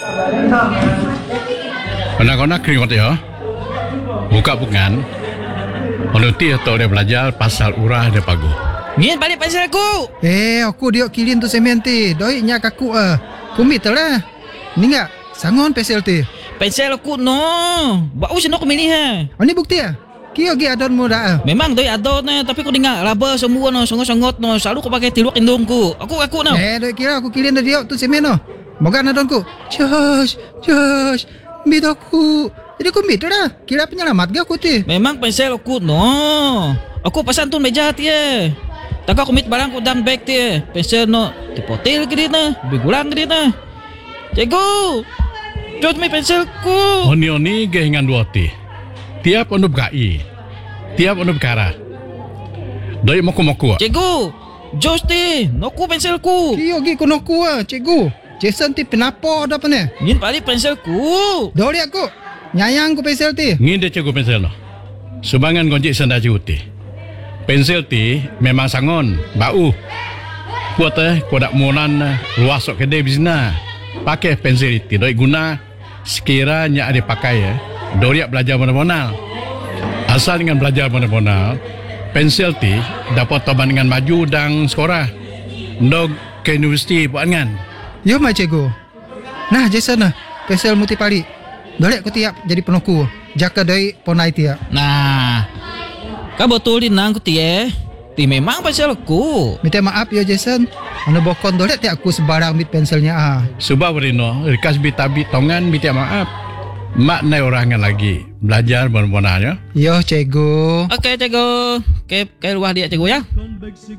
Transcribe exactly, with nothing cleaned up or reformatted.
Kena-kena keringat ya. Buka bukan. Menuti atau dia belajar pasal urah dia pagu. Ngin balik pensel aku. Eh, aku dia kilin tu semen ti. Doi nya kaku ah. Kumit lah. Ni enggak sangon pensel ti. Pensel aku no. Bau sino aku milih ha. Oh, ni bukti ah. Kio gi adon mo dah. Memang doi adon na tapi aku dengar raba semua no songot-songot no. Selalu aku pakai tiluk indungku. Aku aku no. Eh, doi kira aku kilin dia tu semen no. Moga adonku. Josh, Josh, bidoku. Jadi aku mit dah. Kira penyelamat ga aku ti. Memang pensel aku no. Aku pasan tu meja ti eh. Tak aku mit barang ku dalam bag ti eh. Pensel no. Tipotel ke dia na. Bigulang ke dia na. Cikgu. Jod mi penselku. Oni-oni gehingan dua ti. Tiap onu bekai. Tiap onu bekara. Doi moku-moku. Cikgu. Jos ti. Noku penselku. Kio gi kono ku ah, cikgu. Jason ti penapo dah pane. Ngin balik penselku. Doi aku. Nyayang ku pensel ti. Ngin dia cikgu pensel no. Subangan gonjik senda cikgu ti. Pensel ti memang sangon, bau. Kuat eh, kuat monan luas sok kedai bizna. Pakai pensel itu doi guna sekiranya ada pakai ya. Doi belajar mana-mana. Asal dengan belajar mana-mana, pensel ti dapat toban dengan maju dan sekolah. Ndog ke universiti buat kan. Yo mai cikgu. Nah, Jason nah, pensel muti pali. Doi aku tiap jadi penoku. Jaka doi ponai tiap. Nah. Kau betul din nang ku ti eh. Ti memang pensel aku. Minta maaf ya Jason. Anu bokon doi ti aku sebarang mit penselnya ah. Subah berino, rikas bitabi tongan minta maaf. Mak nai orangan lagi belajar mana-mana ya. Yo cikgu. Okey cikgu. Okey, ke luar dia cikgu ya.